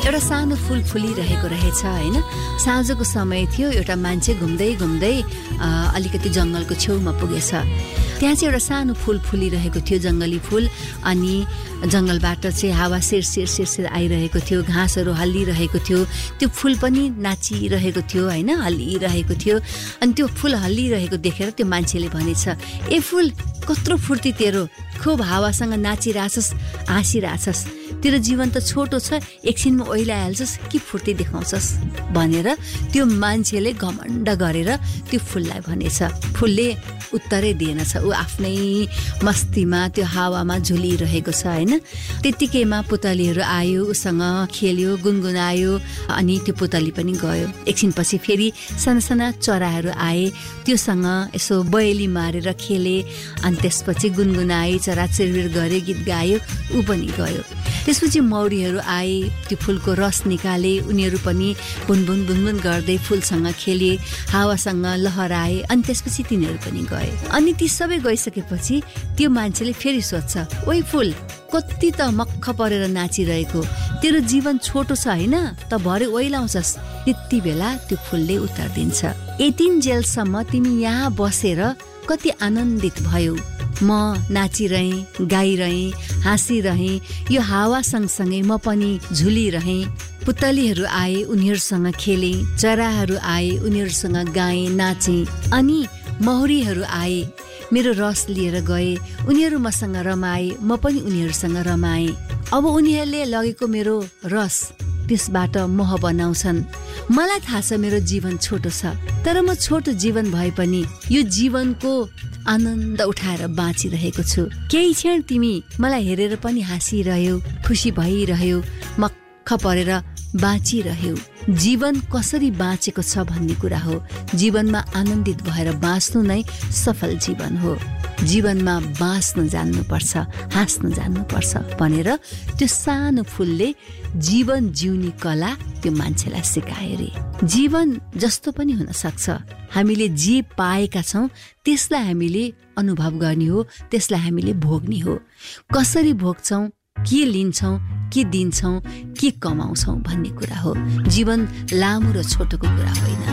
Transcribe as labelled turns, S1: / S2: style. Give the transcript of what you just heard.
S1: एउटा सानो फुल फुलिरहेको रहेछ हैन। साँझको समय थियो, एउटा मान्छे घुम्दै घुम्दै अलिकति जङ्गलको छेउमा पुगेछ। त्यहाँ चाहिँ एउटा सानो फुल फुलिरहेको थियो, जङ्गली फुल। अनि जङ्गलबाट चाहिँ हावा सिर आइरहेको थियो, घाँसहरू हल्लिरहेको थियो, त्यो फुल पनि नाचिरहेको थियो हैन, हल्लिरहेको थियो। अनि त्यो फुल हल्लिरहेको देखेर त्यो मान्छेले भनेछ, ए फुल कत्रो फुर्ती तेरो, खुब हावासँग नाचिरहेछस्, हाँसिरहेछस्, तेरो जीवन त छोटो छ, एकछिनमा ओइलाइहाल्छस्, के फुर्ती देखाउँछस् भनेर त्यो मान्छेले घमण्ड गरेर त्यो फुललाई भनेछ। फुलले उत्तरै दिएनछ, ऊ आफ्नै मस्तीमा त्यो हावामा झुलिरहेको छ हैन। त्यतिकैमा पुतलीहरू आयो, उसँग खेल्यो, गुनगुनायो, अनि त्यो पुतली पनि गयो। एकछिनपछि फेरि साना साना चराहरू आए, त्योसँग यसो बयली मारेर खेले, अनि त्यसपछि गुनगुनाए, चरा चिरबिर गरे, गीत गायो, ऊ पनि गयो। त्यसपछि मौरीहरू आए, त्यो फुलको रस निकाले, उनीहरू पनि बुनबुन बुनबुन गर्दै फुलसँग खेले, हावासँग लहराए, अनि त्यसपछि तिनीहरू पनि गए। अनि ती सबै गइसकेपछि त्यो मान्छेले फेरि सोध्छ, ओइ फुल कति त मक्ख परेर नाचिरहेको, तेरो जीवन छोटो छ हैन, त भरे ओइलाउँछस्। त्यति बेला त्यो फुलले उत्तर दिन्छ, यतिन्जेलसम्म तिमी यहाँ बसेर कति आनन्दित भयो, म नाचिरहेँ, गाइरहेँ, हाँसिरहेँ, यो हावा सँगसँगै म पनि झुलिरहेँ। पुतलीहरू आए, उनीहरूसँग खेलेँ, चराहरू आए, उनीहरूसँग गाएँ, नाचेँ, अनि मौरीहरू आए, मेरो रस लिएर गए, उनीहरू मसँग रमाए, म पनि उनीहरूसँग रमाएँ। अब उनीहरूले लगेको मेरो रस त्यसबाट मोह बनाउँछन्। मलाई थाहा छ मेरो जीवन छोटो छ, तर म छोटो जीवन भए पनि यो जीवनको आनन्द उठाएर बाँचिरहेको छु। केही क्षण तिमी मलाई हेरेर पनि हाँसिरह्यौ, खुसी भइरह्यौ, मक्ख परेर बाँचिरह्यौ। जीवन कसरी बाँचेको छ भन्ने कुरा हो। जीवनमा आनन्दित भएर बाँच्नु नै सफल जीवन हो। जीवनमा बाँच्न जान्नुपर्छ, हाँस्न जान्नुपर्छ भनेर त्यो सानो फुलले जीवन जिउने कला त्यो मान्छेलाई सिकाए रे। जीवन जस्तो पनि हुन सक्छ, हामीले जे पाएका छौँ त्यसलाई हामीले अनुभव गर्ने हो, त्यसलाई हामीले भोग्ने हो। कसरी भोग्छौँ, के लिन्छौँ, के दिन्छौँ, के कमाउँछौँ भन्ने कुरा हो। जीवन लामो र छोटोको कुरा होइन।